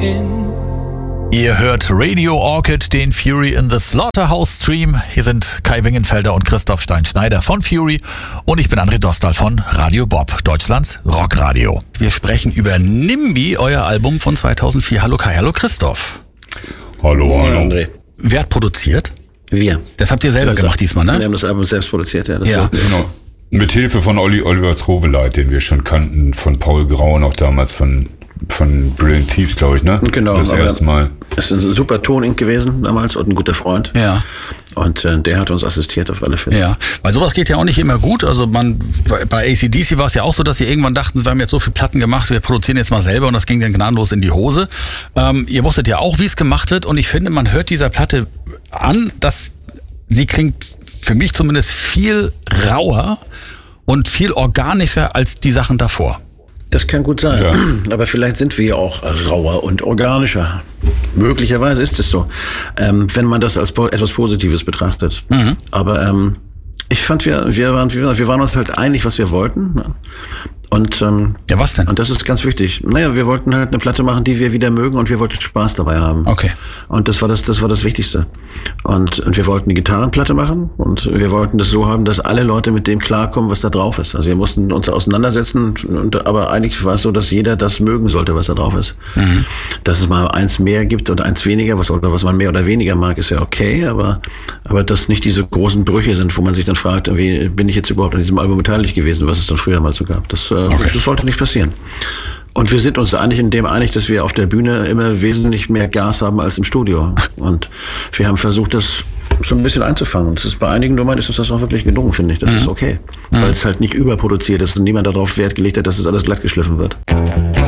Ihr hört Radio Orchid, den Fury in the Slaughterhouse Stream. Hier sind Kai Wingenfelder und Christoph Stein-Schneider von Fury und ich bin André Dostal von Radio Bob, Deutschlands Rockradio. Wir sprechen über NIMBY, euer Album von 2004. Hallo Kai, hallo Christoph. Hallo André. Wer hat produziert? Wir. Das habt ihr selber gemacht diesmal, ne? Wir haben das Album selbst produziert, ja. Genau. Mit Hilfe von Oliver Schroveleit, den wir schon kannten, von Paul Grau noch damals von Brilliant Thieves, glaube ich, ne? Genau. Das erste Mal. Es ist ein super Ton gewesen damals und ein guter Freund. Ja. Und der hat uns assistiert auf alle Fälle. Ja, weil sowas geht ja auch nicht immer gut. Also bei AC/DC war es ja auch so, dass sie irgendwann dachten, wir haben jetzt so viele Platten gemacht, wir produzieren jetzt mal selber und das ging dann gnadenlos in die Hose. Ihr wusstet ja auch, wie es gemacht wird und ich finde, man hört dieser Platte an, dass sie klingt für mich zumindest viel rauer und viel organischer als die Sachen davor. Das kann gut sein, ja. Aber vielleicht sind wir ja auch rauer und organischer. Möglicherweise ist es so, wenn man das als etwas Positives betrachtet. Mhm. Aber ich fand, wir waren uns halt einig, was wir wollten. Ne? Und ja, was denn? Und das ist ganz wichtig. Naja, wir wollten halt eine Platte machen, die wir wieder mögen und wir wollten Spaß dabei haben. Okay. Und das war das Wichtigste. Und wir wollten eine Gitarrenplatte machen und wir wollten das so haben, dass alle Leute mit dem klarkommen, was da drauf ist. Also wir mussten uns auseinandersetzen, aber eigentlich war es so, dass jeder das mögen sollte, was da drauf ist. Mhm. Dass es mal eins mehr gibt oder eins weniger, was man mehr oder weniger mag, ist ja okay, aber dass nicht diese großen Brüche sind, wo man sich dann fragt, wie bin ich jetzt überhaupt an diesem Album beteiligt gewesen, was es dann früher mal so gab. Das sollte nicht passieren. Und wir sind uns da eigentlich dass wir auf der Bühne immer wesentlich mehr Gas haben als im Studio. Und wir haben versucht, das so ein bisschen einzufangen. Und es ist bei einigen Nummern ist uns das auch wirklich gelungen, finde ich. Das ist okay. Weil es halt nicht überproduziert ist und niemand darauf Wert gelegt hat, dass es alles glatt geschliffen wird.